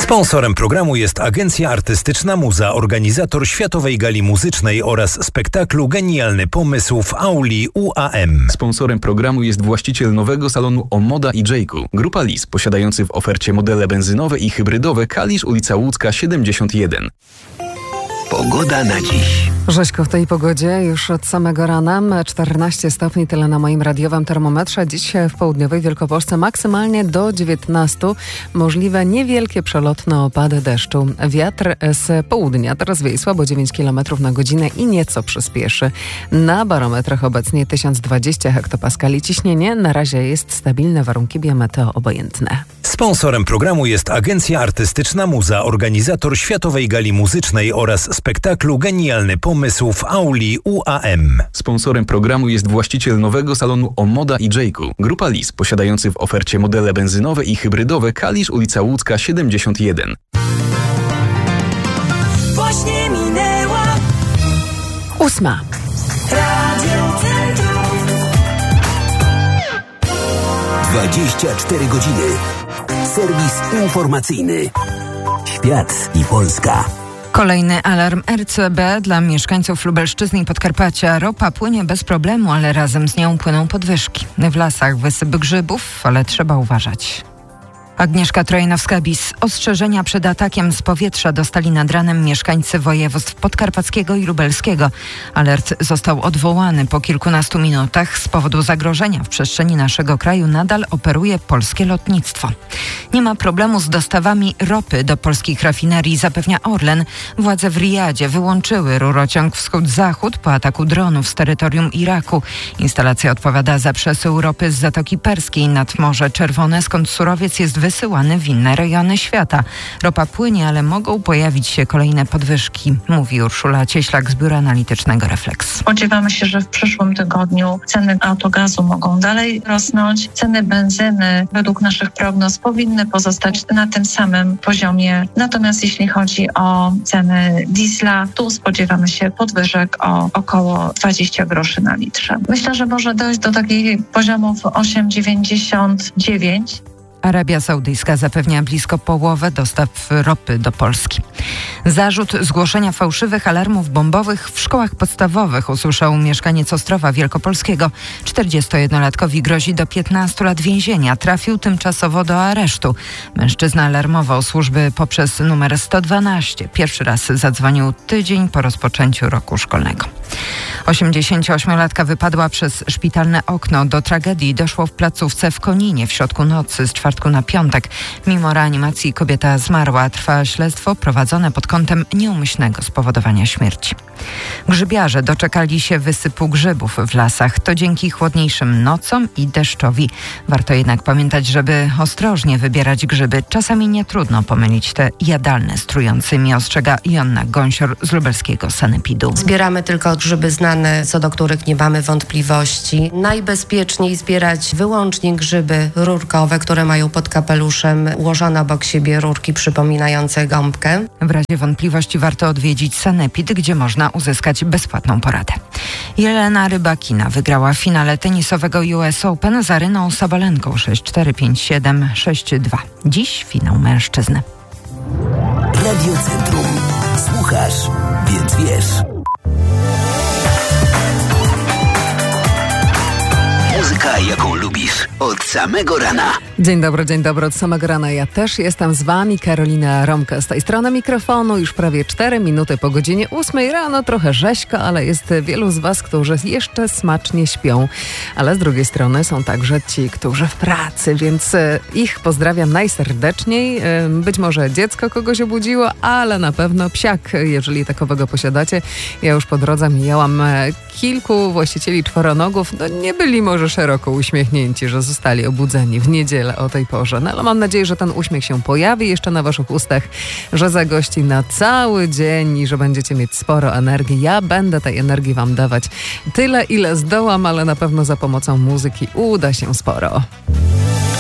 Sponsorem programu jest Agencja Artystyczna Muza, organizator Światowej Gali Muzycznej oraz spektaklu Genialny Pomysł w auli UAM. Sponsorem programu jest właściciel nowego salonu Omoda i Jayku. Grupa Lis, posiadający w ofercie modele benzynowe i hybrydowe. Kalisz, ulica Łódzka 71. Pogoda na dziś. Rzeźko w tej pogodzie już od samego rana. 14 stopni, tyle na moim radiowym termometrze. Dziś w południowej Wielkopolsce maksymalnie do 19. Możliwe niewielkie przelotne opady deszczu. Wiatr z południa teraz wieje słabo 9 km na godzinę i nieco przyspieszy. Na barometrach obecnie 1020 hektopaskali. Ciśnienie na razie jest stabilne, warunki biometeo obojętne. Sponsorem programu jest Agencja Artystyczna Muza, organizator Światowej Gali Muzycznej oraz spektaklu Genialny Pomysł w auli UAM. Sponsorem programu jest właściciel nowego salonu Omoda i Jayku. Grupa Lis, posiadający w ofercie modele benzynowe i hybrydowe. Kalisz, ulica Łódzka 71. Właśnie minęła 8. Radio Centrum. 24 godziny. Serwis informacyjny. Świat i Polska. Kolejny alarm RCB dla mieszkańców Lubelszczyzny i Podkarpacia. Ropa płynie bez problemu, ale razem z nią płyną podwyżki. W lasach wysyp grzybów, ale trzeba uważać. Agnieszka Trojanowska-Bis. Ostrzeżenia przed atakiem z powietrza dostali nad ranem mieszkańcy województw podkarpackiego i lubelskiego. Alert został odwołany po kilkunastu minutach. Z powodu zagrożenia w przestrzeni naszego kraju nadal operuje polskie lotnictwo. Nie ma problemu z dostawami ropy do polskich rafinerii, zapewnia Orlen. Władze w Rijadzie wyłączyły rurociąg wschód-zachód po ataku dronów z terytorium Iraku. Instalacja odpowiada za przesył ropy z Zatoki Perskiej nad Morze Czerwone, skąd surowiec jest wysyłany w inne rejony świata. Ropa płynie, ale mogą pojawić się kolejne podwyżki, mówi Urszula Cieślak z Biura Analitycznego Refleks. Spodziewamy się, że w przyszłym tygodniu ceny autogazu mogą dalej rosnąć. Ceny benzyny według naszych prognoz powinny pozostać na tym samym poziomie. Natomiast jeśli chodzi o ceny diesla, tu spodziewamy się podwyżek o około 20 groszy na litrze. Myślę, że może dojść do takich poziomów 8,99. Arabia Saudyjska zapewnia blisko połowę dostaw ropy do Polski. Zarzut zgłoszenia fałszywych alarmów bombowych w szkołach podstawowych usłyszał mieszkaniec Ostrowa Wielkopolskiego. 41-latkowi grozi do 15 lat więzienia. Trafił tymczasowo do aresztu. Mężczyzna alarmował służby poprzez numer 112. Pierwszy raz zadzwonił tydzień po rozpoczęciu roku szkolnego. 88-latka wypadła przez szpitalne okno. Do tragedii doszło w placówce w Koninie w środku nocy z czwartku na piątek. Mimo reanimacji kobieta zmarła. Trwa śledztwo prowadzone pod kątem nieumyślnego spowodowania śmierci. Grzybiarze doczekali się wysypu grzybów w lasach. To dzięki chłodniejszym nocom i deszczowi. Warto jednak pamiętać, żeby ostrożnie wybierać grzyby. Czasami nie trudno pomylić te jadalne z trującymi, ostrzega Joanna Gąsior z lubelskiego sanepidu. Zbieramy tylko grzyby znane, co do których nie mamy wątpliwości. Najbezpieczniej zbierać wyłącznie grzyby rurkowe, które mają pod kapeluszem ułożone obok siebie rurki przypominające gąbkę. W razie wątpliwości warto odwiedzić sanepid, gdzie można uzyskać bezpłatną poradę. Jelena Rybakina wygrała w finale tenisowego US Open z Aryną Sabalenką 6-4, 5-7, 6-2. Dziś finał mężczyzn. Radio Centrum. Słuchasz, więc wiesz. Muzyka, jaką lubisz, od samego rana. Dzień dobry, od samego rana ja też jestem z wami, Karolina Romka. Z tej strony mikrofonu już prawie 4 minuty po godzinie 8 rano, trochę rzeźko, ale jest wielu z was, którzy jeszcze smacznie śpią. Ale z drugiej strony są także ci, którzy w pracy, więc ich pozdrawiam najserdeczniej. Być może dziecko kogoś obudziło, ale na pewno psiak, jeżeli takowego posiadacie. Ja już po drodze mijałam kilku właścicieli czworonogów. No nie byli może szeroko uśmiechnięci, że zostali obudzeni w niedzielę o tej porze. No ale mam nadzieję, że ten uśmiech się pojawi jeszcze na waszych ustach, że zagości na cały dzień i że będziecie mieć sporo energii. Ja będę tej energii wam dawać tyle, ile zdołam, ale na pewno za pomocą muzyki uda się sporo.